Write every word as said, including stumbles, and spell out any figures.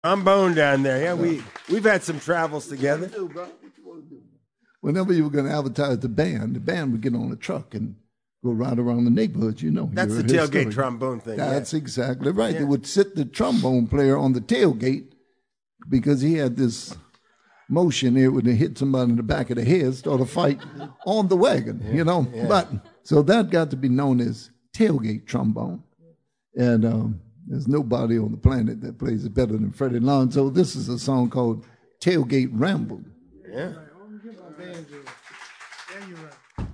Trombone down there. Yeah, we, we've had some travels together. Whenever you were going to advertise the band, the band would get on a truck and go right around the neighborhood, you know. That's the tailgate trombone thing. That's yeah. exactly right. Yeah. They would sit the trombone player on the tailgate because he had this motion here when they hit somebody in the back of the head, start a fight on the wagon, yeah. you know. Yeah. But so that got to be known as tailgate trombone. And um, there's nobody on the planet that plays it better than Freddie Lonzo. This is a song called Tailgate Ramble. Yeah. There you are.